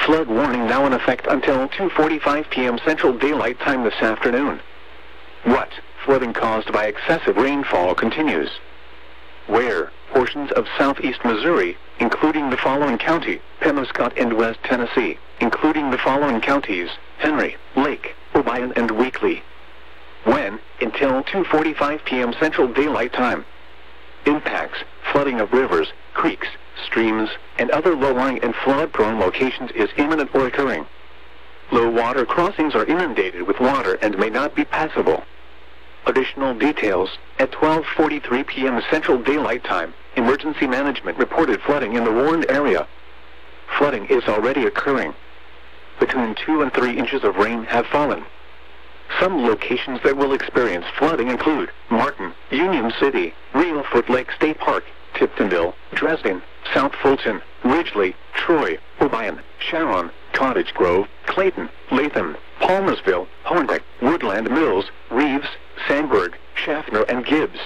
Flood warning now in effect until 2:45 p.m. Central Daylight Time this afternoon. What? Flooding caused by excessive rainfall continues. Where? Portions of southeast Missouri, including the following county, Penobscot and West Tennessee, including the following counties, Henry, Lake, Obion and Weakley. When? Until 2:45 p.m. Central Daylight Time. Impacts: flooding of rivers, creeks, streams, and other low-lying and flood-prone locations is imminent or occurring. Low-water crossings are inundated with water and may not be passable. Additional details: at 12:43 p.m. Central Daylight Time, Emergency Management reported flooding in the warned area. Flooding is already occurring. Between 2 and 3 inches of rain have fallen. Some locations that will experience flooding include Martin, Union City, Reelfoot Lake State Park, Tiptonville, Dresden, South Fulton, Ridgely, Troy, Obion, Sharon, Cottage Grove, Clayton, Latham, Palmersville, Hornbeck, Woodland Mills, Reeves, Sandburg, Schaffner and Gibbs.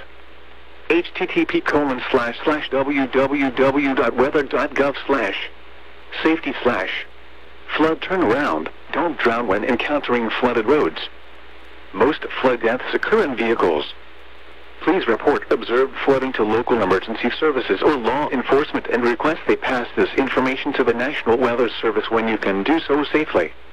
http://www.weather.gov/safety/ flood turnaround. Don't drown when encountering flooded roads. Most flood deaths occur in vehicles. Please report observed flooding to local emergency services or law enforcement and request they pass this information to the National Weather Service when you can do so safely.